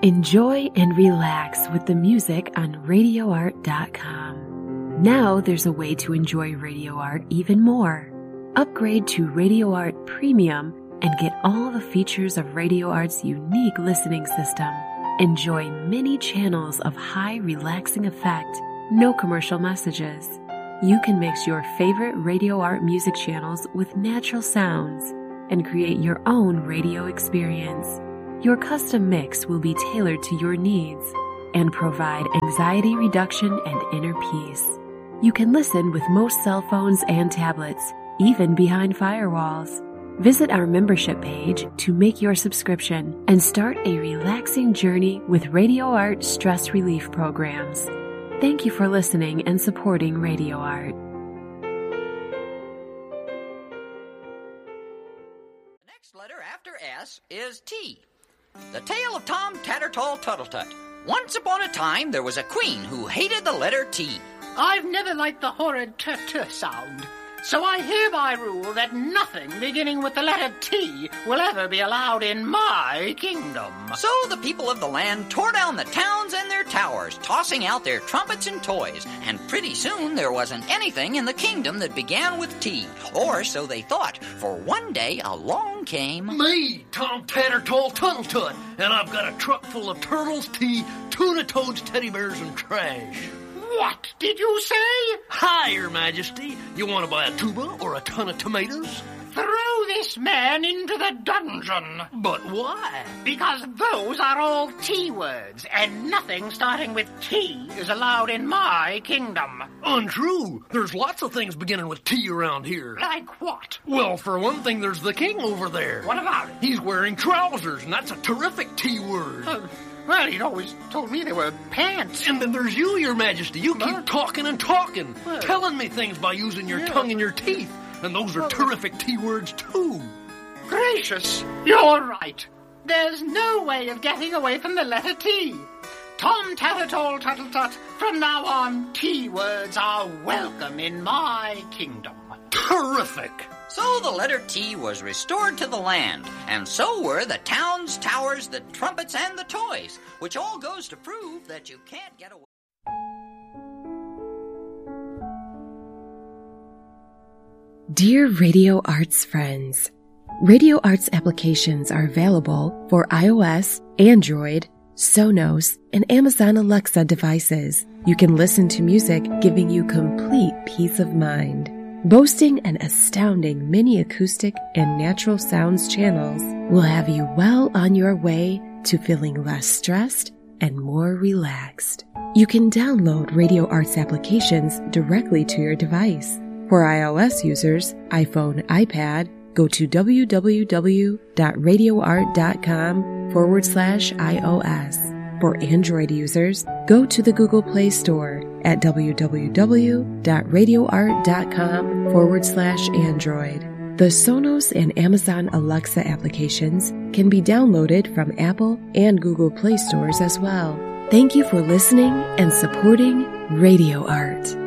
Enjoy and relax with the music on RadioArt.com. Now there's a way to enjoy Radio Art even more. Upgrade to Radio Art Premium and get all the features of Radio Art's unique listening system. Enjoy many channels of high relaxing effect, no commercial messages. You can mix your favorite Radio Art music channels with natural sounds and create your own radio experience. Your custom mix will be tailored to your needs and provide anxiety reduction and inner peace. You can listen with most cell phones and tablets, even behind firewalls. Visit our membership page to make your subscription and start a relaxing journey with Radio Art stress relief programs. Thank you for listening and supporting Radio Art. The next letter after S is T. The Tale of Tom Tattertall Tuttletut. Once upon a time, there was a queen who hated the letter T. I've never liked the horrid t-t sound, so I hereby rule that nothing beginning with the letter T will ever be allowed in my kingdom. So the people of the land tore down the towns and their towers, tossing out their trumpets and toys, and pretty soon there wasn't anything in the kingdom that began with T, or so they thought, for one day along came... Me, Tom Tattertall Tuttletut, and I've got a truck full of turtles, tea, tuna toads, teddy bears, and trash. What did you say? Hi, Your Majesty. You want to buy a tuba or a ton of tomatoes? Throw this man into the dungeon. But why? Because those are all T words, and nothing starting with T is allowed in my kingdom. Untrue. There's lots of things beginning with T around here. Like what? Well, for one thing, there's the king over there. What about it? He's wearing trousers, and that's a terrific T word. Well, he'd always told me they were pants. And then there's you, Your Majesty. You keep talking and talking, telling me things by using your tongue and your teeth. And those are terrific T words, too. Gracious, you're right. There's no way of getting away from the letter T. Tom Tattertall Tuttletut, from now on, T words are welcome in my kingdom. Terrific! So the letter T was restored to the land, and so were the towns, towers, the trumpets, and the toys, which all goes to prove that you can't get away. Dear Radio Arts friends, Radio Arts applications are available for iOS, Android, Sonos, and Amazon Alexa devices. You can listen to music giving you complete peace of mind. Boasting an astounding mini acoustic and natural sounds channels will have you well on your way to feeling less stressed and more relaxed. You can download Radio Arts applications directly to your device. For iOS users, iPhone, iPad, go to www.radioart.com/iOS. For Android users, go to the Google Play Store at www.radioart.com/Android. The Sonos and Amazon Alexa applications can be downloaded from Apple and Google Play stores as well. Thank you for listening and supporting Radio Art.